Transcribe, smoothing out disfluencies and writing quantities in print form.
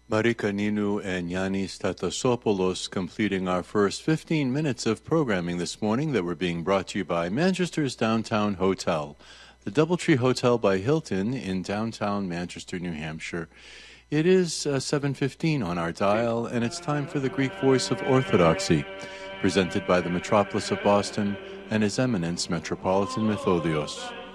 Marika Ninu and Yanis Tatasopoulos completing our first 15 minutes of programming this morning that were being brought to you by Manchester's Downtown Hotel, the Doubletree Hotel by Hilton in downtown Manchester, New Hampshire. It is 7:15 on our dial, and it's time for the Greek Voice of Orthodoxy, presented by the Metropolis of Boston and His Eminence Metropolitan Methodios.